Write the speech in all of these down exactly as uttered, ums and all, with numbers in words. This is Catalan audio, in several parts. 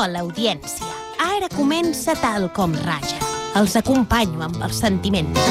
l'audiència. Ara comença Tal com raja. Els acompanyo amb els sentiments.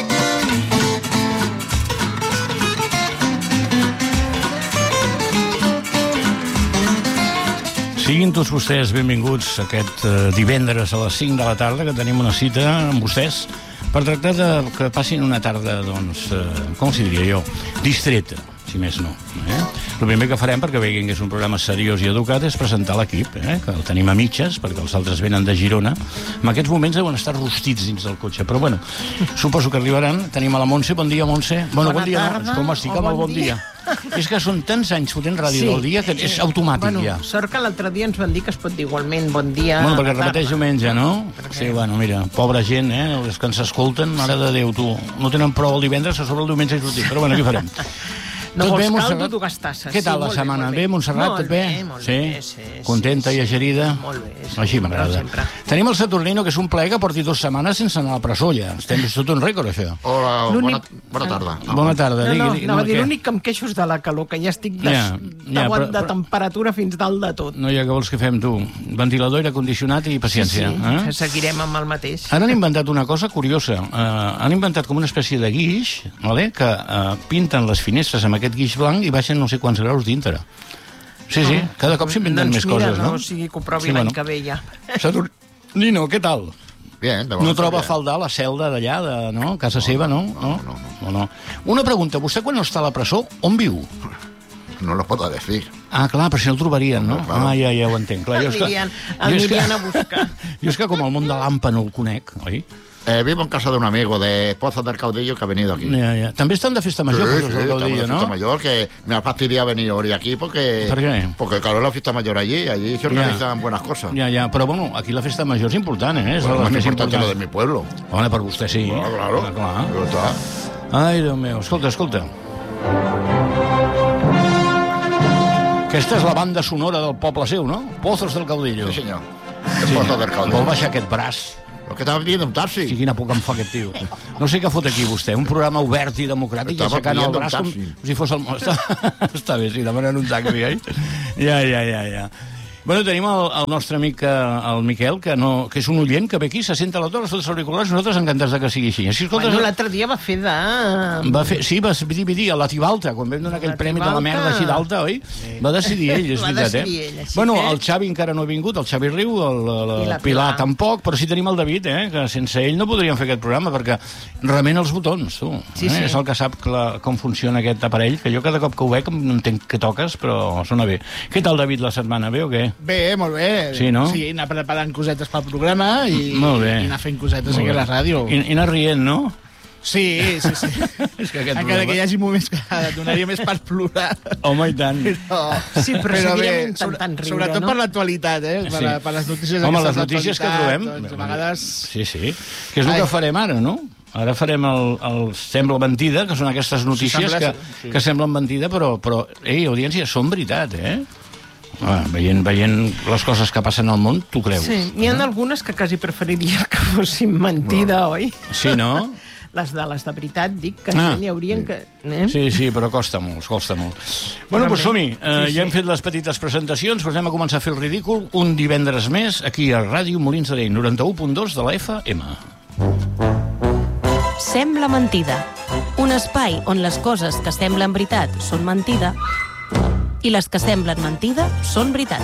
Siguin tots vostès benvinguts aquest uh, divendres a les cinc de la tarda, que tenim una cita amb vostès per tractar de que passin una tarda, doncs, uh, com s'hi diria jo, distreta, si més no. Eh? El primer que farem, perquè veiem que és un programa seriós i educat, és presentar l'equip, eh? Que el tenim a mitges, perquè els altres venen de Girona. En aquests moments deuen estar rostits dins del cotxe, però bueno, suposo que arribaran. Tenim a la Montse. Bon dia, Montse. Bueno, Bona bon dia, tarda. no? Com estic? Amb Oh, el bon bon dia. dia. És que són tants anys fotent ràdio Sí. del dia que és automàtic, bueno, ja. Sort que l'altre dia ens van dir que es pot dir igualment bon dia... Bueno, perquè a la repeteix tarda. diumenge, no? Perquè- Sí, bueno, mira, pobra gent, eh? Els que ens escolten, mare de Déu, tu. No tenen prou el divendres, a sobre el diumenge hi sortim. Però bueno, què farem? No Tot vols bé, caldo, Montserrat? dues tasses. Què tal Sí, la molt bé, setmana? molt Bé, Montserrat, Molt tot bé? bé, molt sí? bé, sí, sí, Contenta sí, i agerida? Molt bé, sí. Així m'agrada. Sempre. Tenim el Saturnino, que és un plaer que porti dues setmanes sense anar a la presó, ja. Estem tot un rècord, això. Hola, bona, L'únic- bona tarda. Bona tarda. No, digui, no, digui, anava a dir què? l'únic que em queixo és de la calor, que ja estic de, Ja, de, ja, guant però- de però- temperatura fins dalt de tot. No hi ha que vols que fem, tu. Ventilador, aire condicionat i paciència. sí, eh? seguirem amb el mateix. Ara han inventat una cosa curiosa. Uh, han inventat com una espècie de guix, vale? Que uh, pinten les finestres amb aquest guix blanc i baixen no sé quants graus dintre. Sí, sí, cada cop s'inventen doncs més mira, coses, no? O sigui que ho provi Sí, l'any bueno. que ve ja. Saturnino, què tal? Bien, de No momento troba a bien. faltar la celda d'allà, de, no? Casa seva, no? No, no, no, no. Una pregunta, vostè quan no està a la presó, on viu? No lo puedo decir. Ah, clar, però si no el trobarien, no? Home, clar. Ah, ja, ja ho entenc. Clar, El jo és que- anirien- jo el és que- anirien a buscar. Jo és que com el món de l'Ampa no el conec, oi? Eh, vivo en casa de un amigo de Pozos del Caudillo que ha venido aquí. Ja, ja. També estan de festa major, sí, Pozos sí, del estamos Caudillo, de fiesta no? mayor, que me ha fastidiado venir hoy aquí porque... ¿Por qué? Porque claro, la fiesta mayor allí, allí se organizan buenas cosas. Ja, ja, però bueno, aquí la festa major és important, eh? És Bueno, de les más més importante lo de importants. mi pueblo. Home, per vostè sí. Ah, claro. Ah, clar. Pero está. Ai, Déu meu, escolta, escolta. Aquesta és la banda sonora del poble seu, no? Pozos del Caudillo. Sí, señor. El Pozos del Vol Caudillo. baixar aquest braç? Lo que estaba pidiendo un taxi. Sí, quina por em fa aquest tio. No sé què fot aquí, vostè. Un programa obert i democràtic i Estava aixecant el pidiendo un braç com, taxi. com si fos el... Està, està bé, sí, demanant un taxi, oi? Ja, ja, ja, ja. Bueno, tenim el, el nostre amic, eh, el Miquel, que, no, que és un oient que ve aquí, se senta a la torre, els auriculars, nosaltres encantats de que sigui així. Així, escolta, Bueno, l'altre dia va fer de... va fer, sí, va decidir a la Tibalta, quan vam donar aquell La premi de la Tibalta. merda així d'alta, oi? Va decidir ell, és Va veritat, decidir eh? ell, així bueno, que- el Xavi encara no ha vingut, el Xavi Riu, el, el, I la el Pilar Pilar. tampoc, però sí tenim el David, eh? Que sense ell no podríem fer aquest programa, perquè remena els botons, tu. Sí, eh? sí. És el que sap la, com funciona aquest aparell, que jo cada cop que ho veig no entenc què toques, però sona bé. Què tal, David, la setmana? Bé o què? Bé, molt bé. Sí, no? Sí, anar preparant cosetes pel programa i, Molt bé. i anar fent cosetes Molt aquí a la bé. ràdio. I, i anar rient, no? Sí, sí, sí. És que aquest Encara programa- que hi hagi moments que donaria més per plorar. Home, i tant. Però, Sí, però seguirem bé, intentant riure, sobretot no? per l'actualitat, eh? Per, Sí. per les notícies Home, aquestes les notícies que d'actualitat, trobem... Doncs, a vegades... Sí, sí. Que és el Ai. que farem ara, no? Ara farem el, el Sembla Mentida, que són aquestes notícies sembla- que, sí. que semblen mentida, però, però ei, audiència, són veritat, eh? Ah, veient, veient les coses que passen al món, t'ho creus. Sí, n'hi ha algunes que quasi preferiria que fossin mentida, oi? Sí, no? Les de les de veritat, dic, que Ah. ah, n'hi haurien que... Eh? Sí, sí, però costa molt, costa molt. Bueno, doncs som-hi. Eh, Sí, ja sí. hem fet les petites presentacions, però anem a començar a fer el ridícul un divendres més, aquí a Ràdio Molins de Rei, noranta-u punt dos de la F M. Sembla mentida. Un espai on les coses que semblen veritat són mentida i les que semblen mentida són veritat.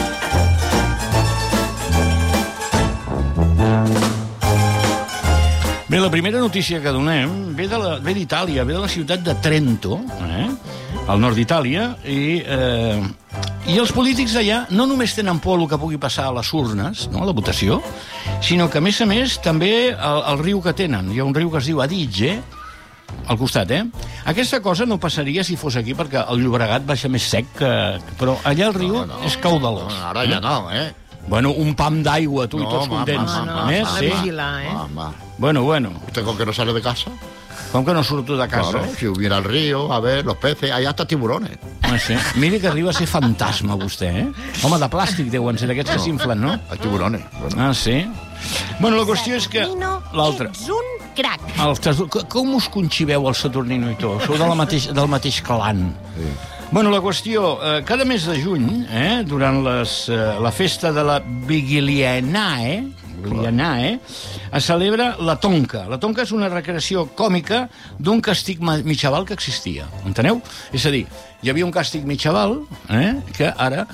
Bé, la primera notícia que donem ve de la- ve d'Itàlia, ve de la ciutat de Trento, eh? al nord d'Itàlia, i, eh, i els polítics d'allà no només tenen por al que pugui passar a les urnes, no? a la votació, sinó que, a més a més, també el, el riu que tenen. Hi ha un riu que es diu Adige, al costat, eh? Aquesta cosa no passaria si fos aquí, perquè el Llobregat baixa més sec, que... però allà el riu No, no, és caudalós. no, Ahora ya no, ¿eh? Bueno, un pam d'aigua, tu, i No, tots ma, contents. ma, No, ma, no, Més, s'ha sí? de vigilar, eh? Mamá. Bueno, bueno. ¿Usted con que no sale de casa? Com que no surto de casa? Claro, si hubiera el río, a ver, los peces, hay hasta tiburones. Ah, sí. Mira que arriba a ser fantasma, vostè, eh? Home, de plàstic deuen ser, d'aquests que s'inflen, no? Hay tiburones. Bueno. Ah, sí? Bueno, la qüestió és que... Saturnino, L'altre. ets un crac. Els tres- com us conxiveu, el Saturnino i tu? Sou de la mateix, del mateix clan. Sí. Bueno, la qüestió, eh, cada mes de juny, eh, durant les, eh, la festa de la Vigilianae, Vigilianae, es celebra la tonca. La tonca és una recreació còmica d'un càstig mitjaval que existia, enteneu? És a dir, hi havia un càstig mitjaval, eh, que ara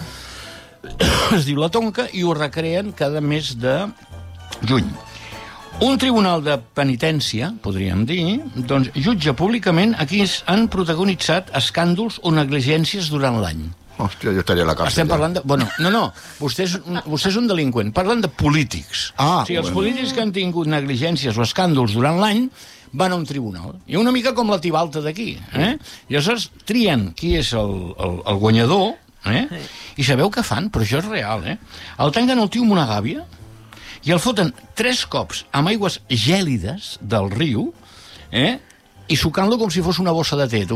es diu la tonca, i ho recreen cada mes de juny. Un tribunal de penitència, podríem dir, doncs jutja públicament a qui han protagonitzat escàndols o negligències durant l'any. Hòstia, jo estaria a la càrcel. Estem parlant de... Bueno, no, no, vostè és, un, vostè és un delinqüent. Parlen de polítics. Ah, o sigui, els bueno. polítics que han tingut negligències o escàndols durant l'any van a un tribunal. I una mica com la tibalta d'aquí. Eh? I llavors trien qui és el, el, el guanyador, eh? I sabeu què fan? Però això és real, eh? El tanquen el tio amb una gàbia i el foten tres cops amb aigües gèlides del riu, eh? I sucant-lo com si fos una bossa de té, tu.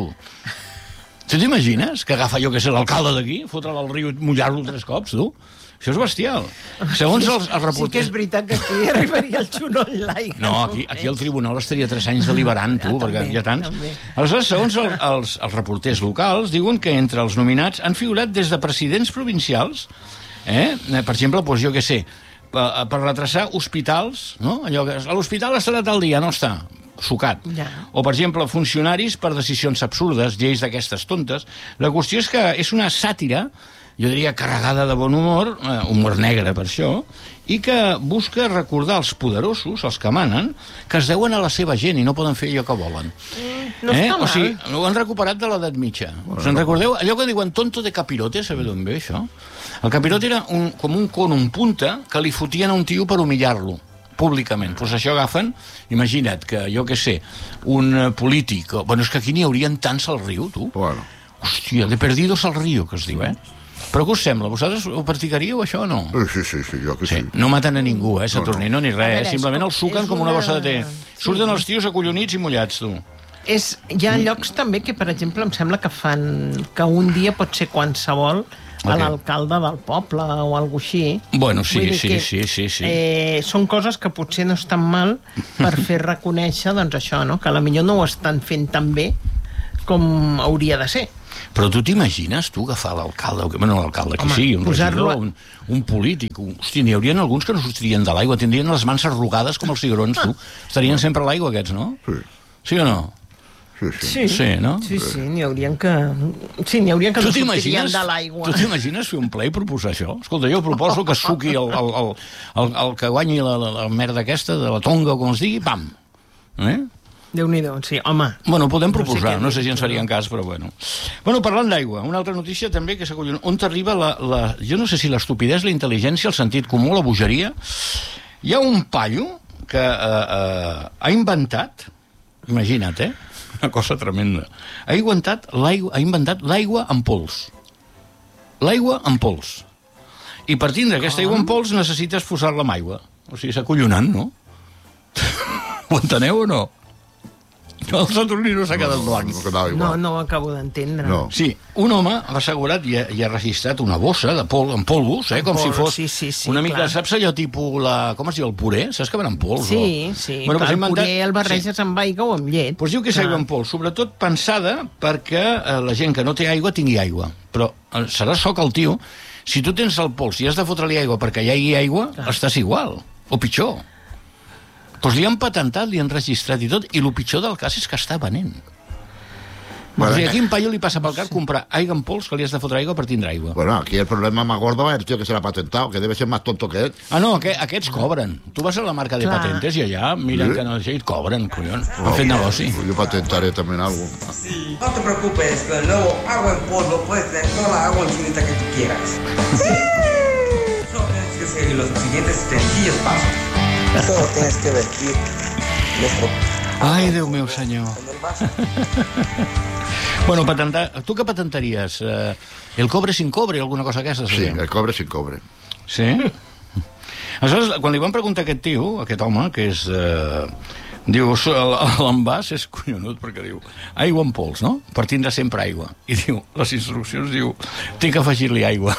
Tu t'imagines que agafa, jo que sé, l'alcalde d'aquí, fotre'l al riu i mullar-lo tres cops, tu? Això és bestial. Segons els, els reporters... Sí que és veritat que aquí arribaria el xunoll l'aigua. No, aquí, aquí el tribunal estaria tres anys deliberant, tu, Ja, perquè també, hi ha tants. també. Aleshores, segons el, els, els reporters locals, diuen que entre els nominats han figurat des de presidents provincials, eh? Per exemple, doncs, jo què sé, per, per retrasar hospitals, no? Allò que l'hospital estarà tal dia, no està, sucat. Ja. O, per exemple, funcionaris per decisions absurdes, lleis d'aquestes tontes. La qüestió és que és una sàtira, jo diria carregada de bon humor, eh, humor negre per això, i que busca recordar als poderosos, els que manen, que es deuen a la seva gent i no poden fer allò que volen. Mm, no està O mal. sigui, ho han recuperat de l'edat mitja. Bueno. Us en recordeu? Allò que diuen tonto de capirote, sabeu d'on ve això? El capirote era un, com un con, un punta, que li fotien a un tio per humillar-lo públicament. Doncs pues això agafen, imagina't que, jo què sé, un polític... Bueno, és que aquí n'hi haurien tants al riu, tu. Bueno. Hòstia, de perdidos al riu, que es diu, eh? Però què us sembla? Vosaltres ho practicaríeu, això, o no? Sí, sí, sí, jo que sí. Sí. No maten a ningú, eh, Saturnino, ni A res. veure, Eh? Simplement és- els suquen és com una una- bossa de té. Sí. Surten els tios acollonits i mullats, tu. És, hi ha llocs també que, per exemple, em sembla que fan que un dia pot ser qualsevol a Ok. l'alcalde del poble o alguna així. Bueno, sí, Vull dir sí, que, sí, sí, sí. Eh, són coses que potser no estan mal per fer reconèixer, doncs això, no? Que a la millor no ho estan fent tan bé com hauria de ser. Però tu t'imagines, tu, agafar l'alcalde, o que- bueno, l'alcalde, qui Home, sigui, un posar-lo regidor, un, un polític, un... Hosti, n'hi haurien alguns que no sortirien de l'aigua, tindrien les mans arrugades com els cigrons, tu. Estarien sempre a l'aigua, aquests, no? Sí, Sí o no? sí, sí. Sí, Sí, no? Sí, sí, n'hi haurien que... Sí, n'hi haurien que Tu no sortirien t'imagines de l'aigua. tu t'imagines fer un ple i proposar això? Escolta, jo proposo que suqui el, el, el, el, el que guanyi la, la, la merda aquesta, de la tonga o com es digui, pam! Eh? Déu-n'hi-do, sí, home. Bueno, podem No sé proposar, què no sé si dir, ens farien cas, però bueno. Bueno, parlant d'aigua, una altra notícia també que s'acollona. On t'arriba la, la... Jo no sé si l'estupidesa, la intel·ligència, el sentit comú, la bogeria. Hi ha un paio que eh, eh, ha inventat, imagina't, eh? Una cosa tremenda. Ha inventat l'aigua, ha inventat l'aigua en pols. L'aigua en pols. I per tindre aquesta aigua en pols necessites posar-la amb aigua. O sigui, és acollonant, no? Ho enteneu o no? El Saturnino s'ha quedat blanc. No, quedava No, igual. no ho acabo d'entendre. No. Sí, un home ha assegurat i ha, i ha registrat una bossa de pol, en polvos, eh, com En si pols, fos sí, sí, sí, una mica, clar. saps allò tipus, la, com es diu, el puré? Saps que van en pols? Sí, o... sí, Bueno, clar, doncs ha el inventat- puré el barreges Sí. amb aigua o amb llet. Doncs diu que és Clar. aigua en pols, sobretot pensada perquè eh, la gent que no té aigua tingui aigua. Però eh, serà soc el tio, si tu tens el pols i has de fotre-li aigua perquè hi hagi aigua, Clar. estàs igual, o pitjor. Doncs li han patentat, li han registrat i tot, i el pitjor del cas és que està venent. Bueno, O sigui, aquí un paio li passa pel cap comprar aigua en pols que li has de fotre aigua per tindre aigua. Bueno, aquí el problema más gordo es el tío que se la ha patentado, que debe ser más tonto que él. Ah, no, aqu aquests cobren. Tu vas a la marca de Clar. patentes i allà miren Sí. que no i et cobren, collons. Han fet negoci. Pues yo patentaré también algo. No te preocupes, con el nuevo agua en polvo puedes tener toda la agua infinita que tú quieras. Solo tienes que seguir los siguientes sencillos pasos. Solo tienes que vertir nuestro Ai, Déu meu senyor. en el vaso. Bueno, patentar... Tu què patentaries? Eh, el cobre sin cobre, alguna cosa d'aquestes? Sí, o què? el cobre sin cobre. Sí? Aleshores, quan li van preguntar a aquest tio, a aquest home, que és... Eh, diu, so- el- l'envàs és collonut, perquè diu, aigua en pols, no? Per tindre sempre aigua. I diu, les instruccions diu, té que afegir-li aigua.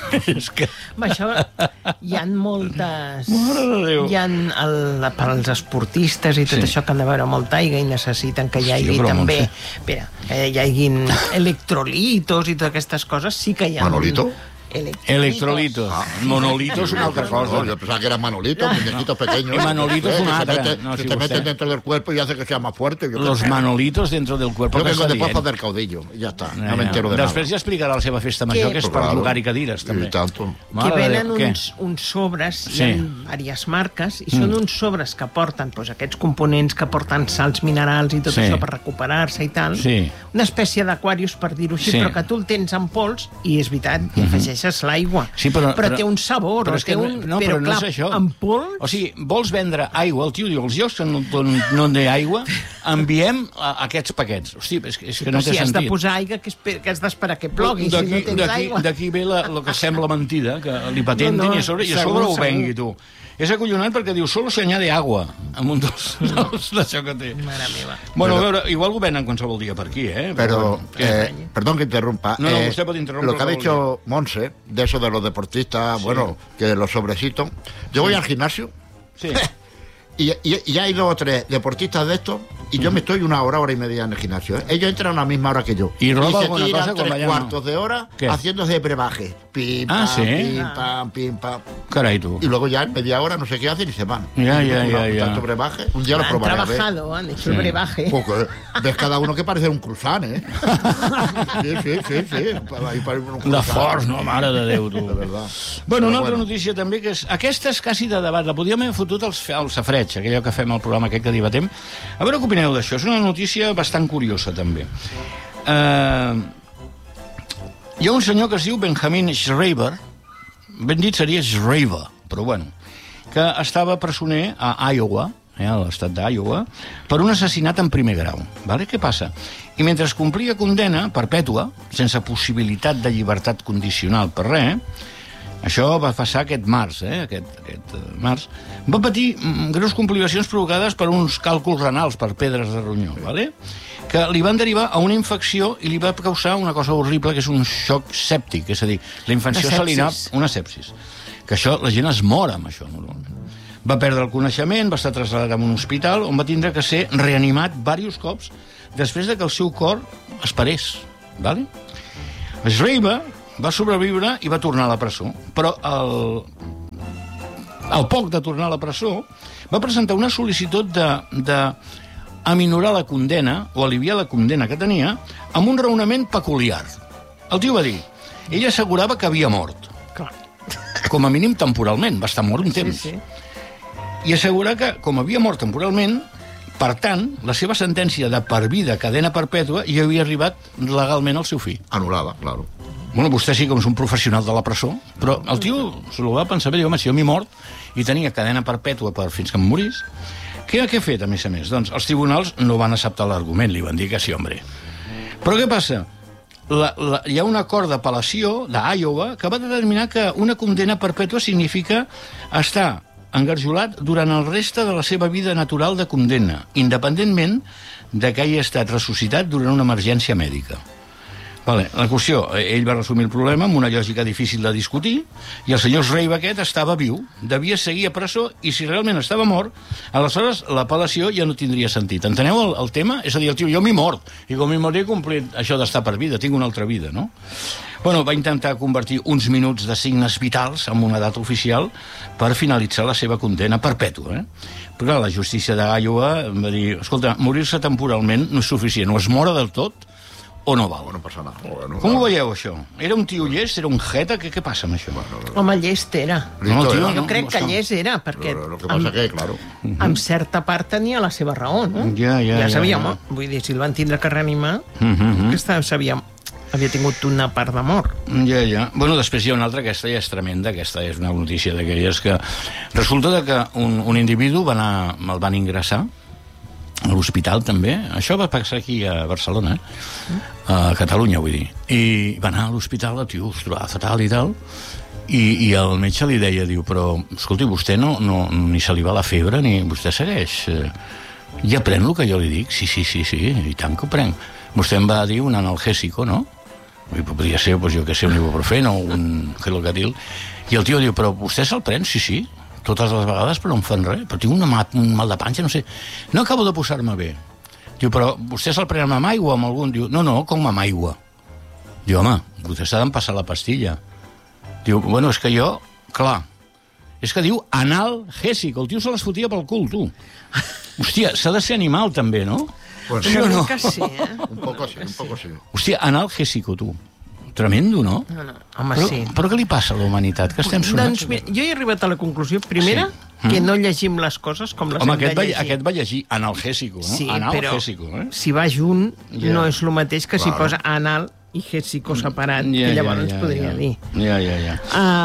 És que... Home, això, hi ha moltes... Mare de Déu. Hi ha el, per als esportistes i tot Sí. això que han de beure molta aigua i necessiten que hi hagi Hòstia, però, també... Montse. Espera, que hi haguin electrolitos i totes aquestes coses, sí que hi ha... Manolito? Electrolitos. Monolito es una altra cosa. No, yo pensaba que eran manolitos, muñequitos pequeños. Y Manolito es Eh, una que se otra. mete- No, que si te usted- meten dentro del cuerpo y hace que sea más fuerte. Yo Los qué sé. manolitos dentro del cuerpo. Yo que vengo està de dient. Pozos del Caudillo y ya está, Ja, no me ja. entero de Després nada. ja explicarà la seva festa major, Que- que és per Claro. jugar i cadires, també. Y tanto. Mare que de venen Déu, què? uns, uns sobres, Sí. hi ha diverses marques, i són uns sobres que porten doncs, aquests components que porten salts minerals i tot Sí. això per recuperar-se i tal. Sí. Una espècie d'aquarius, per dir-ho així, Sí. però que tu el tens en pols i és veritat, i afegeixes l'aigua. Sí, però- però, però- té un sabor, Però o és que té no, un... no, però, però clar, no és això. en pols... O sigui, vols vendre aigua, el tio diu, els llocs que no, on, no hi ha aigua, enviem a, aquests paquets. Hosti, és, que- és que no però té si has sentit. de posar aigua, que, esper, que has d'esperar que plogui, si no D'aquí tens d'aquí aigua. d'aquí ve la, el que sembla mentida, que li patentin No, no, i a sobre, i a segur, sobre ho segur. vengui, tu. És acollonant perquè diu, solo se añade agua, amb un dos, dos d'això que té. Mare meva. Bueno, Però- a veure, igual ho venen qualsevol dia per aquí, eh? Pero, bueno, què? eh, perdón que interrumpa. No, no, eh, usted puede interrumpir Lo que ha todo dicho Monse, de eso de los deportistas, bueno, que los sobrecitos. Yo voy al gimnasio Sí. y, y, y hay dos o tres deportistas de estos y yo me estoy una hora, hora y media en el gimnasio. ¿eh? Ellos entran a la misma hora que yo. ¿Y roba se alguna tiran cosa cuando tres vayan, cuartos no? de hora ¿Qué? haciéndose brebaje. Pim, Ah, pam, ¿sí? pim, pam, pim, pam. Carai, tu. Y luego ya en media hora no sé qué hacen y se van. Ya, ya, Un- ya, un ya. tanto brebaje. Un día lo Han probaré. a ver. trabajado, han hecho el brebaje. Porque ves cada uno que parece un cruzán, ¿eh? Sí, sí, sí, sí. Ahí parece un De cruzán. forts, no? Mare de Déu, tu. De verdad. Bueno, una Però altra notícia també, que és... Aquesta és quasi de debat. La podíem haver fotut al, al safreig, aquell que fem al programa aquest que debatem. A veure què opineu d'això. És una notícia bastant curiosa, també. Uh, hi ha un senyor que es diu Benjamin Schreiber, ben dit seria Schreiber, però bueno, que estava presoner a Iowa, eh, a l'estat d'Iowa, per un assassinat en primer grau. Vale? Què passa? I mentre complia condemna perpètua, sense possibilitat de llibertat condicional per res, això va passar aquest març, eh, aquest, aquest eh, març, va patir mm, greus complicacions provocades per uns càlculs renals, per pedres de ronyó, vale? Que li van derivar a una infecció i li va causar una cosa horrible, que és un xoc sèptic, és a dir, la infecció Una se li anava... sepsis. Una sepsis. Que això, la gent es mor amb això, normalment. Va perdre el coneixement, va estar traslladat a un hospital on va tindre que ser reanimat diversos cops després de que el seu cor es parés. Vale? Schreiber va sobreviure i va tornar a la presó, però el, al poc de tornar a la presó va presentar una sol·licitud de, de aminorar la condena o aliviar la condena que tenia amb un raonament peculiar. El tio va dir, ell assegurava que havia mort, Clar. com a mínim temporalment, va estar mort un temps. Sí, sí. I assegurar que, com havia mort temporalment, per tant, la seva sentència de per vida, cadena perpètua, ja havia arribat legalment al seu fi. Anulada, claro. Bueno, vostè sí que és un professional de la presó, però el tio se l'ho va pensar bé, diu, home, si jo m'he mort i tenia cadena perpètua per, fins que em morís, què ha què ha fet, a més a més? Doncs els tribunals no van acceptar l'argument, li van dir que sí, hombre. Però què passa? La, la, hi ha un acord d'apel·lació d'Iowa que va determinar que una condena perpètua significa estar engarjolat durant el reste de la seva vida natural de condemna, independentment de que hagi estat ressuscitat durant una emergència mèdica. Vale, la qüestió, ell va resumir el problema amb una lògica difícil de discutir, i el senyor Schreiber aquest estava viu, devia seguir a presó, i si realment estava mort, aleshores l'apel·lació ja no tindria sentit. Enteneu el, el tema? És a dir, el tio, jo m'he mort, i com m'he mort he complit això d'estar per vida, tinc una altra vida, no? Bueno, va intentar convertir uns minuts de signes vitals en una data oficial per finalitzar la seva condena perpètua, eh? Però clar, la justícia d'Iowa va dir, escolta, morir-se temporalment no és suficient, o es mora del tot, o no val. No passa nada. Bueno, Com ho veieu, això? Era un tio llest? Era un jeta? Què, què passa amb això? Home, llest era. No, Listo, tio, eh? Jo no, crec no que està. llest era, perquè Lo, lo que pasa que, claro. en certa part tenia la seva raó, no? Ja, ja, ja, sabia ja. mort. Vull dir, si el van tindre que reanimar, Mhm. aquesta sabia, havia tingut una part de mort. Ja, ja. Bueno, després hi ha una altra, aquesta ja és tremenda, aquesta és una notícia d'aquelles que... Resulta de que un, un individu va anar, el van ingressar a l'hospital també, això va passar aquí a Barcelona, eh? A Catalunya, vull dir, i va anar a l'hospital, el tio es trobava fatal i tal, i, i el metge li deia, diu, però escolti, vostè no, no, ni se li va la febre, ni vostè segueix, eh, ja pren el que jo li dic? Sí, sí, sí, sí, i tant que ho prenc. Vostè em va dir un analgésico, no? podria ser, doncs, jo que sé, un ibuprofeno o un gelocatil, i el tio diu, però vostè se'l pren? Sí, sí, totes les vegades, però no em fan res, però tinc una ma un mal de panxa, no sé, no acabo de posar-me bé. Diu, però vostè se'l pren amb aigua o amb algun? Diu, no, no, com amb aigua. Diu, home, vostè s'ha d'empassar la pastilla. Diu, bueno, és que jo, clar, és que diu analgèsic, el tio se les fotia pel cul, tu. Hòstia, s'ha de ser animal també, no? Bueno, Sí o no? Que sí, eh? un poco sí, un poco sí. Hòstia, analgèsico, tu. Tremendo, no? No, no, home, Però, sí. però què li passa a la humanitat? Que estem sonats? Doncs mira, jo he arribat a la conclusió, primera, Sí. que no llegim les coses com les Home, hem de aquest va, llegir. aquest va llegir analgèsico, no? Sí, analgèsico, però eh? si va junt Ja. no és el mateix que si Claro. posa anal i gésico separat, que llavors ja, podria ja. dir. Ja, ja, ja.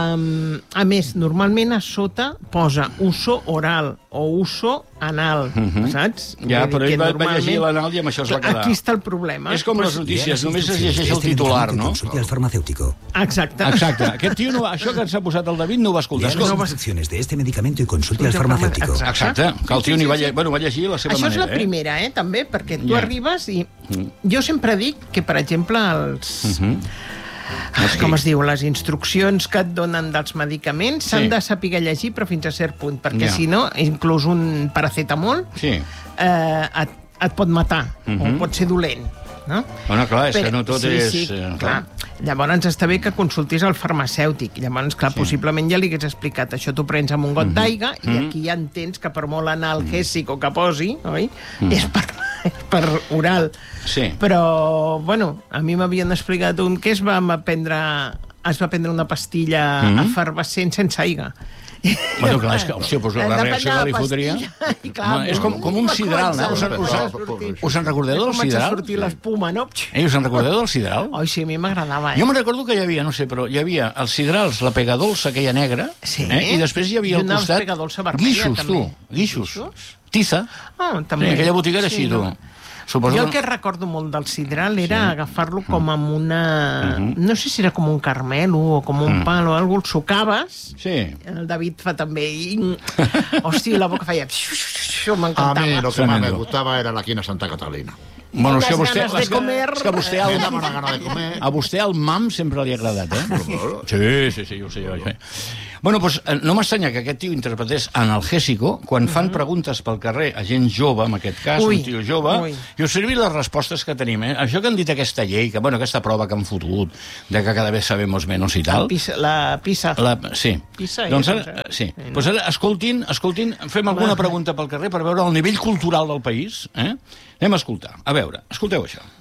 Um, a més, normalment a sota posa uso oral o uso anal, saps? Mhm. Ja, Vull dir però que ell va, va normalment- llegir l'anal i amb això es va quedar. Aquí està el problema. És com les Pues- notícies, només es llegeix el titular, no? Consulte al farmacéutico. Exacte. Exacte. Aquest tio, no va, això que ens ha posat el David, no ho va escoltar. Lea las Escolta, instrucciones de este medicamento y consulte al farmacéutico. Exacte. exacte, que el tio ni va, lle- bueno, va llegir a la seva Això és manera. la primera, eh, també, perquè tu Ja. arribes i... Jo sempre dic que, per exemple, els... Mhm. Ah, com es diu, les instruccions que et donen dels medicaments s'han Sí. de saber llegir, però fins a cert punt, perquè Ja. si no, inclús un paracetamol Eh? Sí. eh, et, et pot matar, Mhm. o pot ser dolent. No? Bueno, clar, és Però- que no tot sí, és... Sí, eh, clar. Llavors està bé que consultis el farmacèutic. Llavors, clar, Sí. possiblement ja li hagués explicat. Això t'ho prens amb un got d'aigua i aquí ja entens que per molt analgèsic o que posi, oi? És, per, és per oral. Sí. Però, bueno, a mi m'havien explicat un que es va prendre, es va prendre una pastilla Mhm. efervescent sense aigua. Bueno, clar, és que, hòstia, doncs la Has de reacció prendre que li la fotria... pastilla i, clar, Home, és com, com un sidral, no? Us en, us en, us en recordeu del Comença a sidral? sortir l'espuma, no? Eh, us en recordeu del sidral? Ai, sí, a mi m'agradava, eh? Jo me'n recordo que hi havia, no sé, però hi havia els sidrals, la pegadolça aquella negra, Sí. eh? I després hi havia I al una costat pegadolça vermella, guixos, també. tu, guixos. Guixos? Tiza. Ah, Sí, també. aquella botiga era així, tu. no? Suposo Jo el que... que recordo molt del sidral era agafar-lo com amb una... No sé si era com un carmelo o com un pal o alguna cosa, el sucaves. Sí. El David fa també. I... Hòstia, la boca feia... Això A m'encantava. mí lo que más me Tremendo. gustaba era la quina Santa Catalina. Bueno, és que, Unes vostè, ganes de és que, comer. és que vostè Me el, daba una gana de comer. a vostè el mam sempre li ha agradat, eh? Sí, sí, sí, jo ho sé. Jo, jo. Bueno, doncs eh, no m'estranya que aquest tio interpretés analgèsico quan fan preguntes pel carrer a gent jove, en aquest cas, Ui, un tio jove, ui. i us servir les respostes que tenim, eh? Això que han dit aquesta llei, que, bueno, aquesta prova que han fotut, de que cada vegada sabemos menos i tal... Pisa, la pisa. La, sí. Pisa, doncs eh, ara, doncs, eh? sí. Sí, no? Doncs ara, escoltin, escoltin, fem alguna pregunta pel carrer per veure el nivell cultural del país, eh? Anem a escoltar. A veure, escolteu això.